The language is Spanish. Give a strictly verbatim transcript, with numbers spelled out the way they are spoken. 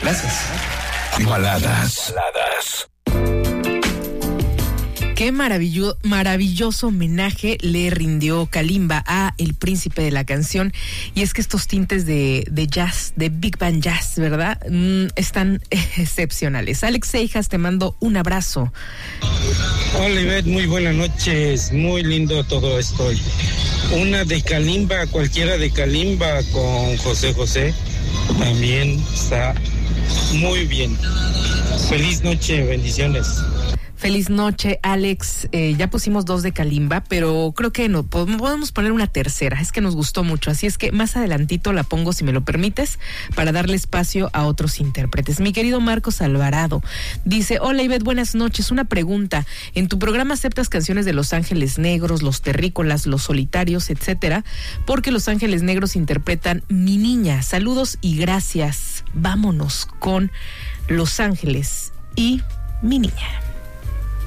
Gracias. Baladas. Baladas. Qué maravilloso, maravilloso homenaje le rindió Kalimba a el príncipe de la canción. Y es que estos tintes de, de jazz, de Big Band Jazz, ¿verdad? Mm, están excepcionales. Alex Seijas, te mando un abrazo. Hola, Ivette, muy buenas noches. Muy lindo todo esto. Una de Kalimba, cualquiera de Kalimba con José José, también está muy bien. Feliz noche, bendiciones. Feliz noche, Alex. Eh, ya pusimos dos de Kalimba, pero creo que no podemos poner una tercera. Es que nos gustó mucho, así es que más adelantito la pongo, si me lo permites, para darle espacio a otros intérpretes. Mi querido Marcos Alvarado dice: hola, Ivette, buenas noches. Una pregunta. En tu programa aceptas canciones de Los Ángeles Negros, Los Terrícolas, Los Solitarios, etcétera, porque Los Ángeles Negros interpretan Mi Niña. Saludos y gracias. Vámonos con Los Ángeles y Mi Niña.